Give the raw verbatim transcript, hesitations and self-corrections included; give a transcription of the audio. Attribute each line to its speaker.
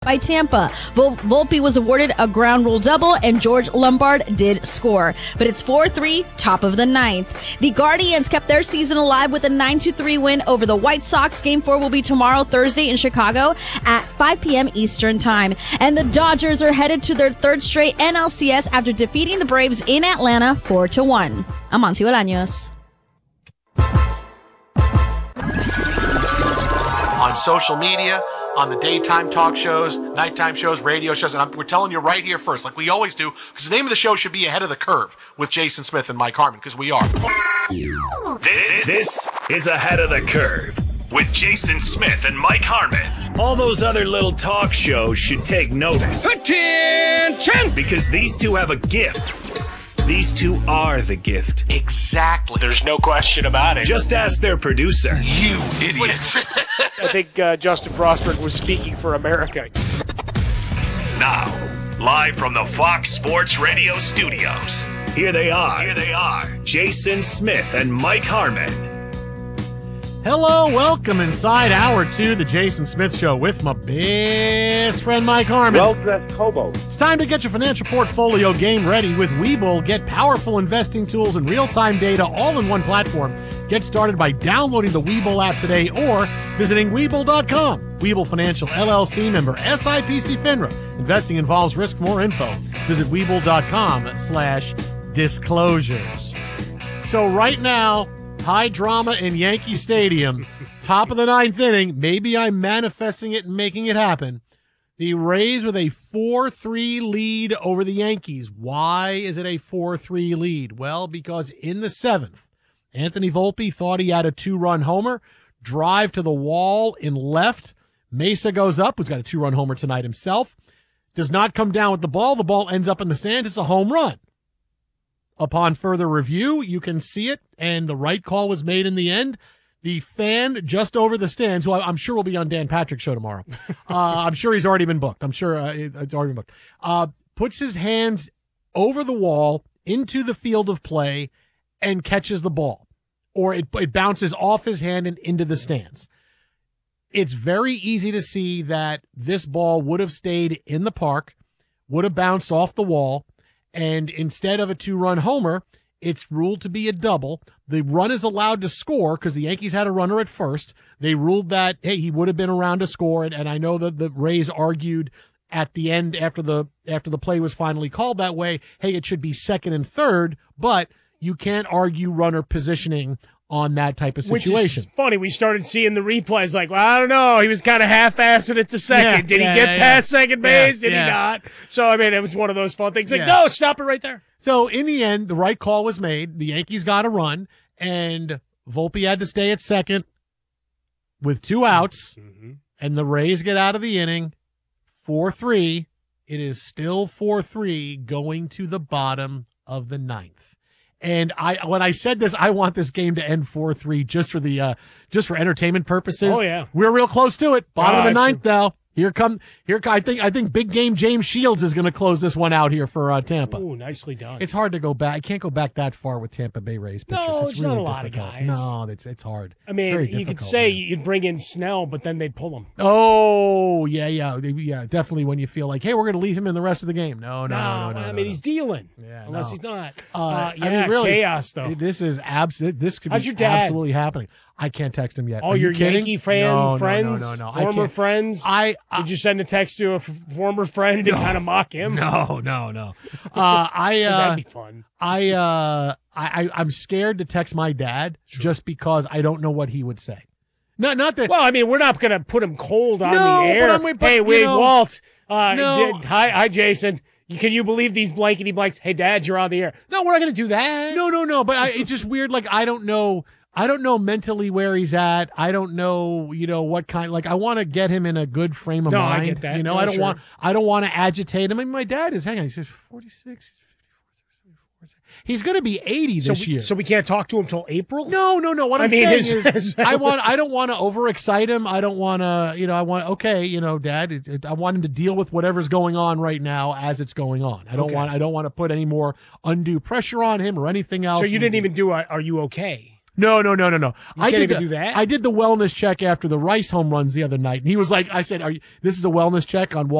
Speaker 1: by Tampa. Vol- Volpe was awarded a ground rule double, and George Lombard did score. But it's four three, top of the ninth. The Guardians kept their season alive with a nine two three win over the White Sox. Game four will be tomorrow, Thursday, in Chicago at five p.m. Eastern Time. And the Dodgers are headed to their third straight N L C S after defeating the Braves in Atlanta four to one. I'm Monty Bolaños.
Speaker 2: On social media, on the daytime talk shows, nighttime shows, radio shows, and I'm, we're telling you right here first, like we always do, because the name of the show should be Ahead of the Curve with Jason Smith and Mike Harmon, because we are.
Speaker 3: This is Ahead of the Curve with Jason Smith and Mike Harmon. All those other little talk shows should take notice. Attention! Because these two have a gift. These two are the gift.
Speaker 2: Exactly.
Speaker 3: There's no question about it. Just ask their producer.
Speaker 2: You idiots.
Speaker 4: I think uh, Justin Frostberg was speaking for America.
Speaker 3: Now, live from the Fox Sports Radio studios, here they are. Here they are. Jason Smith and Mike Harmon.
Speaker 5: Hello, welcome inside hour two, the Jason Smith Show with my best friend Mike Harmon.
Speaker 6: Well-dressed hobo.
Speaker 5: It's time to get your financial portfolio game ready with Webull. Get powerful investing tools and real-time data all in one platform. Get started by downloading the Webull app today or visiting Webull dot com. Webull Financial, L L C, member S I P C FINRA. Investing involves risk. For more info, visit Webull dot com slash disclosures. So right now, high drama in Yankee Stadium, top of the ninth inning. Maybe I'm manifesting it and making it happen. The Rays with a four three lead over the Yankees. Why is it a four three lead? Well, because in the seventh, Anthony Volpe thought he had a two-run homer. Drive to the wall in left. Mesa goes up, who's got a two-run homer tonight himself. Does not come down with the ball. The ball ends up in the stands. It's a home run. Upon further review, you can see it, and the right call was made in the end. The fan just over the stands, who I'm sure will be on Dan Patrick's show tomorrow. uh, I'm sure he's already been booked. I'm sure uh, it's already been booked. Uh, puts his hands over the wall into the field of play and catches the ball, or it, it bounces off his hand and into the stands. It's very easy to see that this ball would have stayed in the park, would have bounced off the wall, and instead of a two-run homer, it's ruled to be a double. The run is allowed to score because the Yankees had a runner at first. They ruled that, hey, he would have been around to score it, and I know that the Rays argued at the end after the after the play was finally called that way, hey, it should be second and third, but you can't argue runner positioning on that type of situation.
Speaker 4: Which is funny. We started seeing the replays like, well, I don't know. He was kind of half-assing it to second.
Speaker 5: Yeah,
Speaker 4: Did
Speaker 5: yeah,
Speaker 4: he get
Speaker 5: yeah,
Speaker 4: past
Speaker 5: yeah.
Speaker 4: second base?
Speaker 5: Yeah,
Speaker 4: Did
Speaker 5: yeah.
Speaker 4: he not? So, I mean, it was one of those fun things. Like,
Speaker 5: Yeah.
Speaker 4: no, stop it right there.
Speaker 5: So, in the end, the right call was made. The Yankees got a run, and Volpe had to stay at second with two outs,
Speaker 4: Mm-hmm.
Speaker 5: and the Rays get out of the inning four three. It is still four three going to the bottom of the ninth. And I, when I said this, I want this game to end four three just for the, uh, just for entertainment purposes.
Speaker 4: Oh, yeah.
Speaker 5: We're real close to it. Bottom
Speaker 4: Oh,
Speaker 5: of the
Speaker 4: it's
Speaker 5: ninth,
Speaker 4: true.
Speaker 5: though. Here come, here, I think, I think big game James Shields is going to close this one out here for uh, Tampa.
Speaker 4: Ooh, nicely done.
Speaker 5: It's hard to go back. I can't go back that far with Tampa Bay Rays pitchers.
Speaker 4: No,
Speaker 5: it's
Speaker 4: it's
Speaker 5: really
Speaker 4: not a lot of
Speaker 5: difficult.
Speaker 4: guys.
Speaker 5: No, it's it's hard.
Speaker 4: I
Speaker 5: It's
Speaker 4: mean,
Speaker 5: very
Speaker 4: you could
Speaker 5: difficult,
Speaker 4: say
Speaker 5: man.
Speaker 4: you'd bring in Snell, but then they'd pull him.
Speaker 5: Oh, yeah, yeah, yeah. Definitely when you feel like, hey, we're going to leave him in the rest of the game. No, no, no, no. no
Speaker 4: I
Speaker 5: no,
Speaker 4: mean,
Speaker 5: no.
Speaker 4: he's dealing.
Speaker 5: Yeah,
Speaker 4: unless
Speaker 5: no.
Speaker 4: he's not.
Speaker 5: Uh,
Speaker 4: Uh, yeah,
Speaker 5: I mean, really,
Speaker 4: chaos, though.
Speaker 5: This is abs. This could
Speaker 4: How's
Speaker 5: be
Speaker 4: your dad?
Speaker 5: absolutely happening. I can't text him yet.
Speaker 4: All
Speaker 5: Are
Speaker 4: your
Speaker 5: you kidding?
Speaker 4: Yankee fan
Speaker 5: no,
Speaker 4: friends,
Speaker 5: no, no, no, no. I
Speaker 4: former
Speaker 5: can't.
Speaker 4: friends.
Speaker 5: I, I
Speaker 4: Did you send a text to a f- former friend to kind of mock him?
Speaker 5: no, no, no. Uh, I
Speaker 4: 'Cause
Speaker 5: uh,
Speaker 4: that'd be fun.
Speaker 5: I uh I, I I'm scared to text my dad just because I don't know what he would say. No, not that.
Speaker 4: Well, I mean, we're not going to put him cold on
Speaker 5: No,
Speaker 4: the air.
Speaker 5: but I'm- but,
Speaker 4: hey,
Speaker 5: you
Speaker 4: Wade
Speaker 5: know,
Speaker 4: Walt. Uh,
Speaker 5: no.
Speaker 4: did- hi, hi, Jason. You- Can you believe these blankety blanks? Hey, Dad, you're on the air. No, we're not going to do that.
Speaker 5: No, no, no. But I, it's just weird. Like I don't know. I don't know mentally where he's at. I don't know, you know, what kind. Like I want to get him in a good frame of
Speaker 4: No, I
Speaker 5: mind.
Speaker 4: get that.
Speaker 5: You know,
Speaker 4: No,
Speaker 5: I don't
Speaker 4: sure.
Speaker 5: want. I don't want to agitate him. I mean, my dad is. Hang on, he says forty-six. He's fifty-four, seventy-four. He's going to be eighty
Speaker 4: So
Speaker 5: this
Speaker 4: we,
Speaker 5: year.
Speaker 4: so we can't talk to him till April?
Speaker 5: No, no, no. What
Speaker 4: I
Speaker 5: I'm
Speaker 4: mean,
Speaker 5: saying
Speaker 4: his-
Speaker 5: is,
Speaker 4: his-
Speaker 5: I want. I don't want to overexcite him. I don't want to. You know, I want. Okay, you know, Dad. It, it, I want him to deal with whatever's going on right now as it's going on. I don't
Speaker 4: Okay.
Speaker 5: want. I don't want to put any more undue pressure on him or anything else.
Speaker 4: So you didn't even do a, Are you okay?
Speaker 5: No, no, no, no, no. I
Speaker 4: can't
Speaker 5: did
Speaker 4: even
Speaker 5: the,
Speaker 4: do that?
Speaker 5: I did the wellness check after the Rice home runs the other night, and he was like, I said, Are you, this is a wellness check on Wall